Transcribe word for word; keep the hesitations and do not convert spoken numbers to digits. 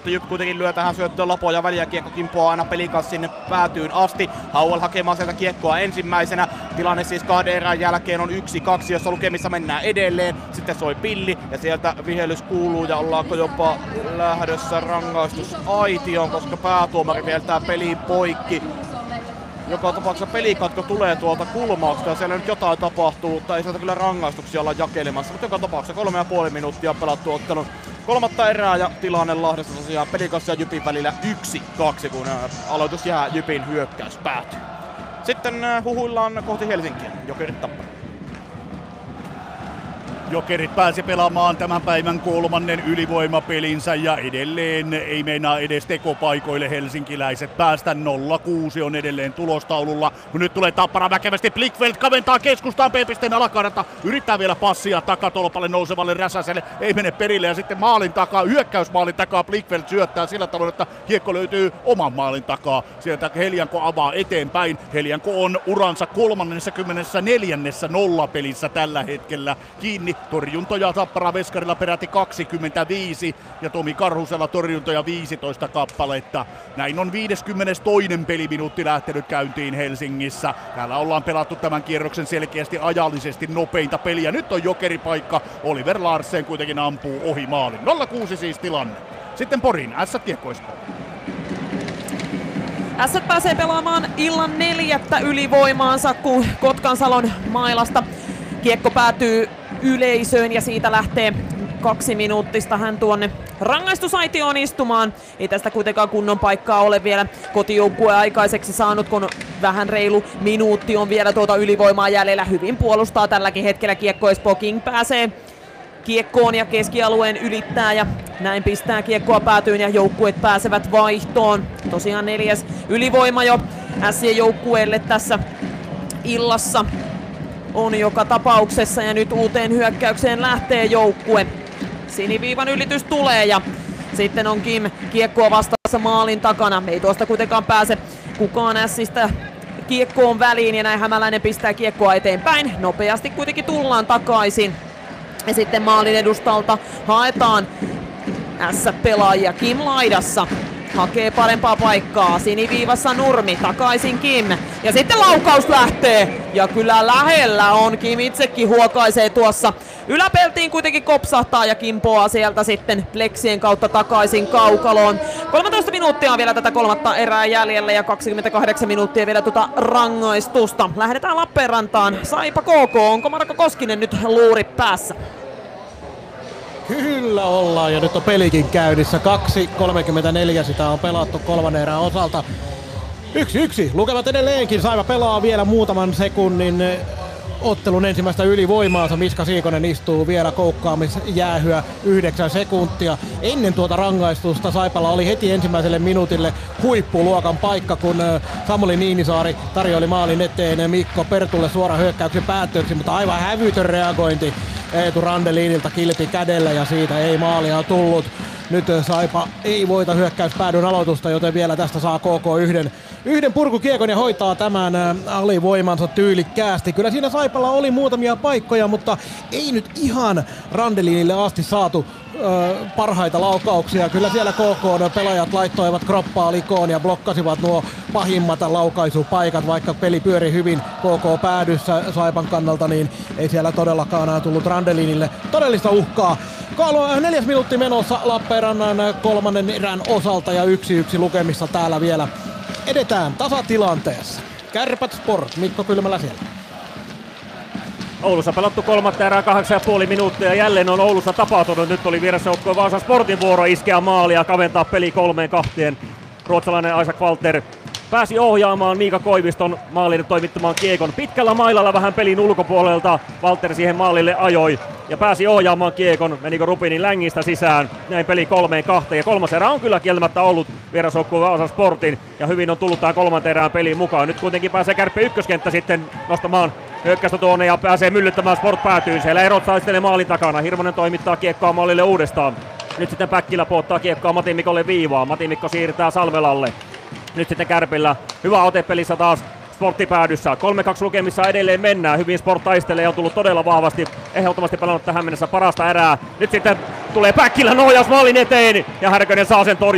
mutta Jyp kuitenkin lyö tähän syöttöön lapoja väliä. Kiekko kimpoaa aina pelin kanssa sinne päätyyn asti. Hauel hakemaan sieltä kiekkoa ensimmäisenä. Tilanne siis kahden erän jälkeen on yksi kaksi, jossa lukemissa mennään edelleen. Sitten soi pilli ja sieltä vihellys kuuluu ja ollaanko jopa lähdössä rangaistusaitioon, koska päätuomari vieltää peliin poikki. Joka tapauksessa pelikatko tulee tuolta kulmauksesta ja siellä nyt jotain tapahtuu, mutta ei sieltä kyllä rangaistuksia olla jakelemassa. Mutta joka tapauksessa kolme ja puoli minuuttia pelattu ottelun kolmatta erää ja tilanne Lahdessa tosiaan Pelikassa ja Jypin välillä yksi kaksi, kun aloitus jää Jypin hyökkäys päätyy. Sitten huhuillaan kohti Helsinkiä, Jokerit Tappara. Jokerit pääsi pelaamaan tämän päivän kolmannen ylivoimapelinsä ja edelleen ei meinaa edes tekopaikoille helsinkiläiset päästä. nolla kuusi on edelleen tulostaululla. Nyt tulee Tappara väkevästi. Blickfeldt kaventaa keskustaan P-pisteen alakarta. Yrittää vielä passia takatolpalle nousevalle Räsäselle. Ei mene perille ja sitten maalin takaa, hyökkäysmaalin takaa Blickfeldt syöttää sillä tavoin, että kiekko löytyy oman maalin takaa. Sieltä Helianko avaa eteenpäin. Helianko on uransa kolmannessakymmenennessäneljännessä nollapelissä tällä hetkellä kiinni. Torjuntoja Tappara veskarilla peräti kaksikymmentäviisi ja Tomi Karhusella torjuntoja viisitoista kappaletta. Näin on viideskymmenestoinen peliminuutti lähtenyt käyntiin Helsingissä. Täällä ollaan pelattu tämän kierroksen selkeästi ajallisesti nopeinta peliä. Nyt on Jokeripaikka. Oliver Larsen kuitenkin ampuu ohi maalin. nolla kuusi siis tilanne. Sitten Porin Ässät Kiekko Espoo. Ässät pääsee pelaamaan illan neljättä ylivoimaansa, kun Kotkansalon mailasta kiekko päätyy yleisöön ja siitä lähtee kaksi minuuttista hän tuonne rangaistusaitioon istumaan. Ei tästä kuitenkaan kunnon paikkaa ole vielä kotijoukkue aikaiseksi saanut, kun vähän reilu minuutti on vielä tuota ylivoimaa jäljellä. Hyvin puolustaa tälläkin hetkellä Kiekko Espoo. King pääsee kiekkoon ja keskialueen ylittää ja näin pistää kiekkoa päätyyn ja joukkueet pääsevät vaihtoon. Tosiaan neljäs ylivoima jo Ässien joukkueelle tässä illassa on joka tapauksessa ja nyt uuteen hyökkäykseen lähtee joukkue. Siniviivan ylitys tulee ja sitten on Kim kiekkoa vastaassa maalin takana. Ei tuosta kuitenkaan pääse kukaan Ässistä kiekkoon väliin ja näin Hämäläinen pistää kiekkoa eteenpäin. Nopeasti kuitenkin tullaan takaisin. Ja sitten maalin edustalta haetaan Ässät-pelaajia. Kim laidassa hakee parempaa paikkaa. Siniviivassa Nurmi, takaisin Kim. Ja sitten laukaus lähtee. Ja kyllä lähellä on. Kim itsekin huokaisee tuossa. Yläpeltiin kuitenkin kopsahtaa ja kimpoaa sieltä sitten pleksien kautta takaisin kaukaloon. kolmetoista minuuttia on vielä tätä kolmatta erää jäljellä ja kaksikymmentäkahdeksan minuuttia vielä tuota rangaistusta. Lähdetään Lappeenrantaan. Saipa K K. Onko Marko Koskinen nyt luuri päässä? Kyllä ollaan ja nyt on pelikin käynnissä. kaksi kolmekymmentäneljä sitä on pelattu kolmannen erän osalta. Yksi yksi. Lukevat edelleenkin. Saipa pelaa vielä muutaman sekunnin ottelun ensimmäistä ylivoimaansa. Miska Siikonen istuu vielä koukkaamisjäähyä yhdeksän sekuntia. Ennen tuota rangaistusta Saipalla oli heti ensimmäiselle minuutille huippuluokan paikka, kun Samuli Niinisaari tarjoili maalin eteen Mikko Pertulle suora hyökkäyksen päätteeksi, mutta aivan hävytön reagointi Eetu Randelinilta kilpi kädellä ja siitä ei maalia tullut. Nyt Saipa ei voita hyökkäyspäädyn aloitusta, joten vielä tästä saa K K yhden, yhden purkukiekon ja hoitaa tämän alivoimansa tyylikkäästi. Kyllä siinä Saipalla oli muutamia paikkoja, mutta ei nyt ihan Randelinille asti saatu ö, parhaita laukauksia. Kyllä siellä K K-pelaajat laittoivat kroppaa likoon ja blokkasivat nuo pahimmat laukaisupaikat, vaikka peli pyöri hyvin K K päädyssä Saipan kannalta, niin ei siellä todellakaan tullut Randelinille todellista uhkaa. Neljäs minuutti menossa Lappeenrannan kolmannen erän osalta ja yksi yksi lukemissa täällä vielä. Edetään tasatilanteessa. Kärpät Sport, Mikko Kylmälä siellä. Oulussa pelattu kolmatta erää kahdeksan ja puoli minuuttia. Jälleen on Oulussa tapahtunut. Nyt oli vierasjoukkoon Vaasan Sportin vuoro iskeä maalia, kaventaa peli kolmeen kahteen. Ruotsalainen Isaac Walter pääsi ohjaamaan Miika Koiviston maalille toimittamaan kiekon. Pitkällä mailalla vähän pelin ulkopuolelta Walter siihen maalille ajoi ja pääsi ohjaamaan kiekon. Menikö Rupinin längistä sisään. Näin peli kolmeen kahteen. Ja kolmas erä on kyllä kielmättä ollut vierasjoukkueen Vaasan Sportin. Ja hyvin on tullut tähän kolmanteen erään peliin mukaan. Nyt kuitenkin pääsee Kärppien ykköskenttä sitten nostamaan hyökkäystä tuonne ja pääsee myllyttämään Sport päätyyn. Siellä Erot taistelee maalin takana. Hirvonen toimittaa kiekkoa maalille uudestaan. Nyt sitten Päkkilä puottaa kiekkoa Mati Mikolle viivaa. Mati Mikko siirtää Salmelalle. Nyt sitten Kärpillä hyvä ote pelissä taas Sporttipäädyssä. kolme kaksi lukemissa edelleen mennään. Hyvin Sport taistelee ja on tullut todella vahvasti. Ehdottomasti pelannut tähän mennessä parasta erää. Nyt sitten tulee Päkkilän ohjaus maalin eteen ja Härkönen saa sen torjunnan.